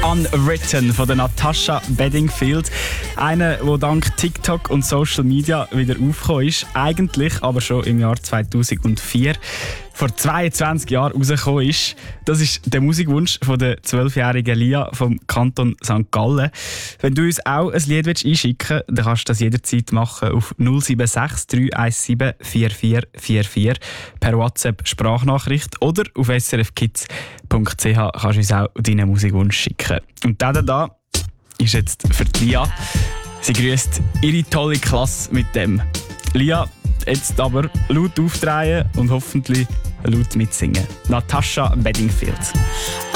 Unwritten von der Natasha Bedingfield. Eine, die dank TikTok und Social Media wieder aufgekommen ist. Eigentlich aber schon im Jahr 2004. Vor 22 Jahren rausgekommen ist. Das ist der Musikwunsch von der 12-jährigen Lia vom Kanton St. Gallen. Wenn du uns auch ein Lied einschicken willst, dann kannst du das jederzeit machen auf 076 317 4444 per WhatsApp-Sprachnachricht oder auf srfkids.ch kannst du uns auch deinen Musikwunsch schicken. Und der da ist jetzt für die Lia. Sie grüßt ihre tolle Klasse mit dem. Lia, jetzt aber laut aufdrehen und hoffentlich laut mitsingen. Natasha Bedingfield.